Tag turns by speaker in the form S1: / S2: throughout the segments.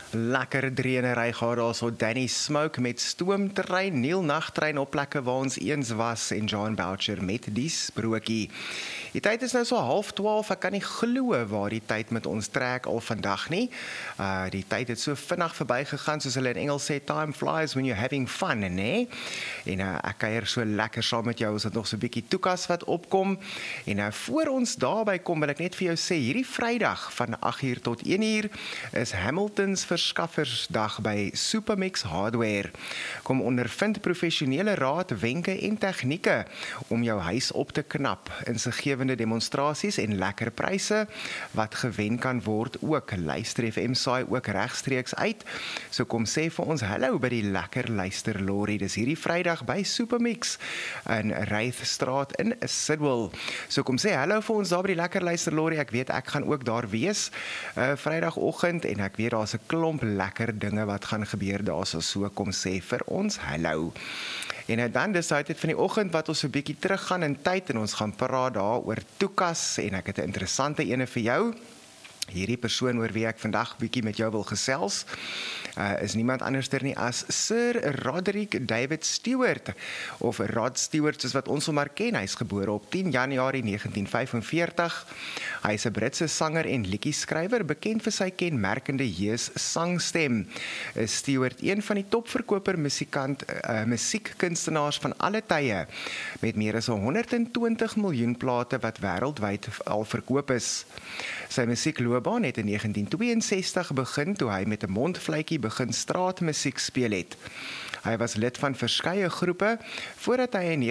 S1: Lekker dreenery gehad daar so Danny Smoke met Stoomtrein, Neil Nagtrein op plekke waar ons eens was en John Boucher met die sprokie. Die tyd is nou so 11:30, ek kan nie glo waar die tyd met ons trek al vandag nie. Die tyd het so vinnig verbygegaan soos hulle in Engels sê, time flies when you're having fun, nee? En ek kuier so lekker saam met jou, ons het nog so 'n bietjie toekas wat opkom. En voor ons daarby kom, wil ek net vir jou sê, hierdie Vrydag van 8:00 tot 1:00 is Hamilton's Verskaffersdag by Supermix Hardware. Kom ondervind professionele raad, wenke en tegnieke om jou huis op te knap. Insiggewende demonstrasies en lekker pryse wat gewen kan word ook. Luister FM saai ook regstreeks uit. So kom sê vir ons hallo by die lekker luisterlorry. Dis hierdie Vrydag by Supermix in Rythstraat in Sidwell. So kom sê hallo vir ons daar by die lekker luisterlorry. Ek weet ek gaan ook daar wees Vrydagoggend en ek weet daar's 'n klomp lekker dinge wat gaan gebeur daar, so kom sê vir ons hallo. En dan dis dit van die oggend wat ons so 'n bietjie teruggaan in tyd en ons gaan praat daar oor toekas en ek het 'n interessante ene vir jou. Hierdie persoon oor wie ek vandag bietjie met jou wil gesels, is niemand anderster nie as Sir Roderick David Stewart, of Rod Stewart soos wat ons hom maar ken. Hy is gebore op 10 Januarie 1945. Hy is 'n Britse sanger en liedjieskrywer, bekend vir sy kenmerkende hees sangstem. Is Stewart een van die topverkoper musiekkunstenaars van alle tye, met meer as 120 miljoen plate wat wêreldwyd al verkoop is. Sy musiekloopbaan het in 1962 begin toe hy met 'n mondvletjie begin straatmusiek speel het. Hy was lid van verskeie groepe voordat hy in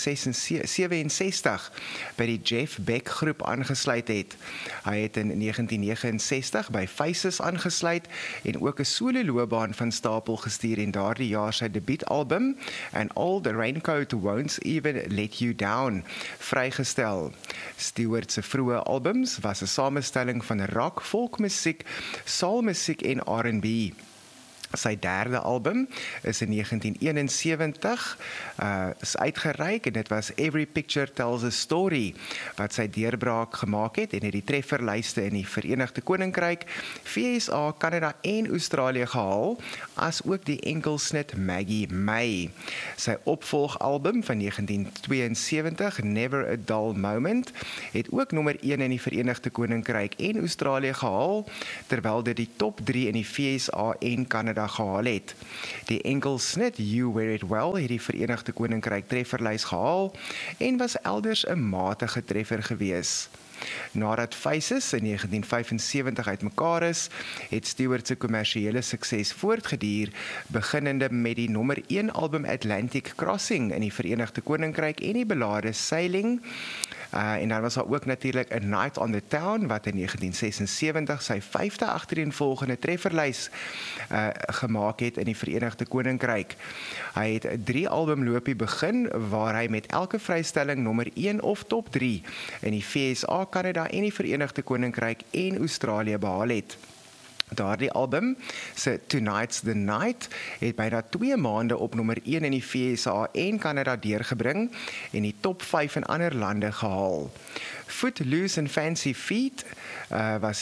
S1: 1967 by die Jeff Beck groep aangesluit het. Hy het in 1969 by Faces aangesluit en ook 'n solo-loopbaan van stapel gestuur en daardie jaar sy debuutalbum And All the Raincoat Won't Even Let You Down vrygestel. Stewart se vroeë albums was 'n samestelling van rock, folkmusiek, soulmusiek en R&B. Sy derde album is in 1971 is uitgereik en dit was Every Picture Tells a Story wat sy deurbraak gemaak het en het die trefferlyste in die Verenigde Koninkryk, VSA, Kanada en Australië gehaal, as ook die enkelsnit Maggie May. Sy opvolgalbum van 1972, Never a Dull Moment, het ook nommer 1 in die Verenigde Koninkryk en Australië gehaal, terwyl dit die top 3 in die VSA en Kanada gehaal het. Die enkelsnit You Wear It Well het die Verenigde Koninkryk trefferlys gehaal en was elders 'n matige treffer gewees. Nadat Faces in 1975 uitmekaar is, het Stewart se kommersiële sukses voortgeduur, beginnende met die nommer 1 album Atlantic Crossing in die Verenigde Koninkryk en die belade Sailing. En dan was daar ook natuurlik A Night on the Town wat in 1976 sy 5de agtereenvolgende trefferlys gemaak het in die Verenigde Koninkryk. Hy het 'n 3 albumloopie begin waar hy met elke vrystelling nommer 1 of top 3 in die VSA, Kanada en die Verenigde Koninkryk en Australië behaal het. Daardie album, se Tonight's the Night, het byna 2 maande op nommer 1 in die VSA en Kanada deurgebring en die top 5 in ander lande gehaal. Footloose and Fancy Feet was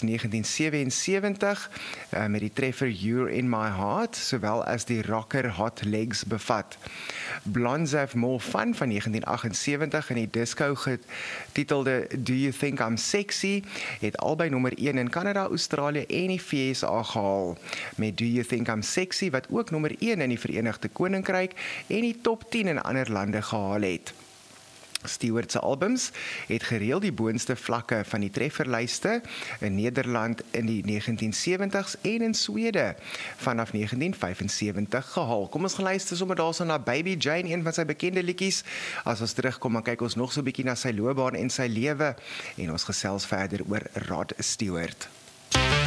S1: 1977 met die treffer You're in My Heart, sowel as die rocker Hot Legs bevat. Blondes Have More Fun van 1978 en die disco getitelde Do You Think I'm Sexy het albei nommer 1 in Kanada, Australië en die VSA gehaal, met Do You Think I'm Sexy wat ook nommer 1 in die Verenigde Koninkryk en die top 10 in ander lande gehaal het. Stewart se albums het gereeld die boonste vlakke van die trefferlyste in Nederland in die 1970s en in Swede vanaf 1975 gehaal. Kom ons gaan luister sommer daarso na Baby Jane, een van sy bekende liedjies. As ons terugkom, dan kyk ons nog so 'n bietjie na sy loopbaan en sy lewe en ons gesels verder oor Rod Stewart.